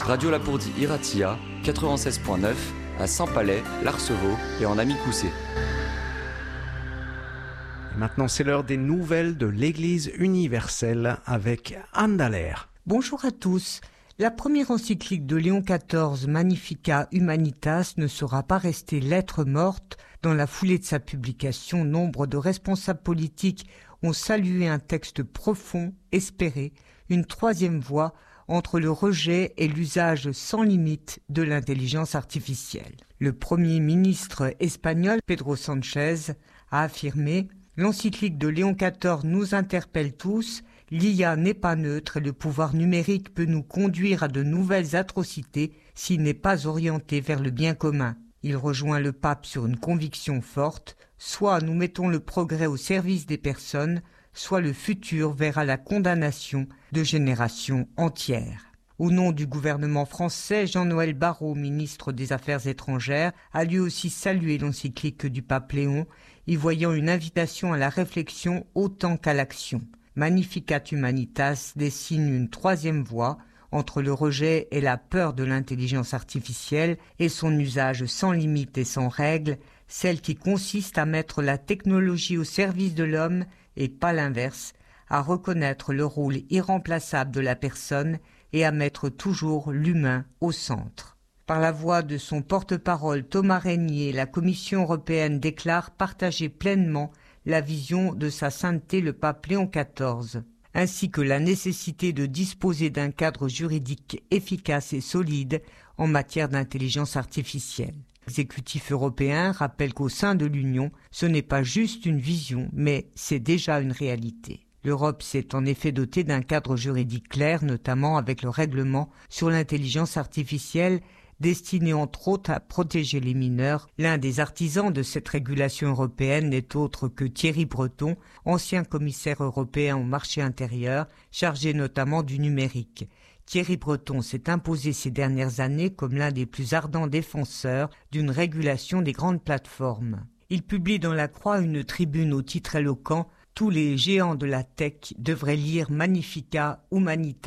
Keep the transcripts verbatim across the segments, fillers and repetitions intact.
Radio Lapourdie Iratia, quatre-vingt-seize point neuf, à Saint-Palais, l'Arceveau et en Amicoussé. Et maintenant, c'est l'heure des nouvelles de l'Église universelle avec Anne Dallaire. Bonjour à tous. La première encyclique de Léon quatorze, Magnificat Humanitas, ne sera pas restée lettre morte. Dans la foulée de sa publication, nombre de responsables politiques ont salué un texte profond, espéré, une troisième voie entre le rejet et l'usage sans limite de l'intelligence artificielle. Le premier ministre espagnol, Pedro Sánchez, a affirmé « L'encyclique de Léon quatorze nous interpelle tous. L'I A n'est pas neutre et le pouvoir numérique peut nous conduire à de nouvelles atrocités s'il n'est pas orienté vers le bien commun. » Il rejoint le pape sur une conviction forte, soit nous mettons le progrès au service des personnes, soit le futur verra la condamnation de générations entières. Au nom du gouvernement français, Jean-Noël Barrot, ministre des Affaires étrangères, a lui aussi salué l'encyclique du pape Léon, y voyant une invitation à la réflexion autant qu'à l'action. Magnificat Humanitas dessine une troisième voie entre le rejet et la peur de l'intelligence artificielle et son usage sans limite et sans règle, celle qui consiste à mettre la technologie au service de l'homme et pas l'inverse, à reconnaître le rôle irremplaçable de la personne et à mettre toujours l'humain au centre. Par la voix de son porte-parole Thomas Régnier, la Commission européenne déclare partager pleinement la vision de sa sainteté le pape Léon quatorze, ainsi que la nécessité de disposer d'un cadre juridique efficace et solide en matière d'intelligence artificielle. L'exécutif européen rappelle qu'au sein de l'Union, ce n'est pas juste une vision, mais c'est déjà une réalité. L'Europe s'est en effet dotée d'un cadre juridique clair, notamment avec le règlement sur l'intelligence artificielle, destiné entre autres à protéger les mineurs. L'un des artisans de cette régulation européenne n'est autre que Thierry Breton, ancien commissaire européen au marché intérieur, chargé notamment du numérique. Thierry Breton s'est imposé ces dernières années comme l'un des plus ardents défenseurs d'une régulation des grandes plateformes. Il publie dans La Croix une tribune au titre éloquent « Tous les géants de la tech devraient lire Magnificat Humanitas »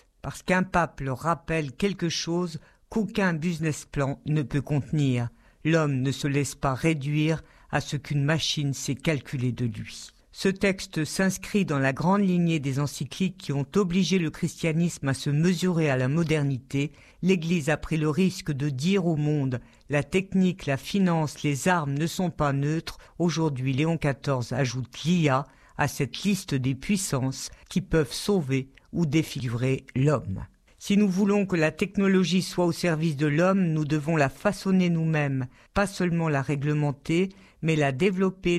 parce qu'un pape leur rappelle quelque chose qu'aucun business plan ne peut contenir. L'homme ne se laisse pas réduire à ce qu'une machine sait calculer de lui. Ce texte s'inscrit dans la grande lignée des encycliques qui ont obligé le christianisme à se mesurer à la modernité. L'Église a pris le risque de dire au monde « La technique, la finance, les armes ne sont pas neutres ». Aujourd'hui, Léon quatorze ajoute l'I A à cette liste des puissances qui peuvent sauver ou défigurer l'homme. Si nous voulons que la technologie soit au service de l'homme, nous devons la façonner nous-mêmes, pas seulement la réglementer, mais la développer,